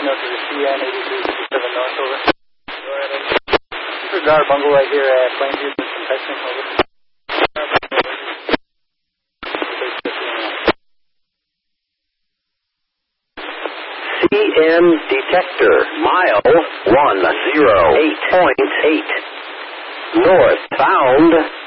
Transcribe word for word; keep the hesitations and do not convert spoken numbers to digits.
signal to the C N eighty-three fifty-seven North, over. Disregard bungle right here at Plainview, with some texting, over. C N detector, mile one zero eight point eight. Northbound.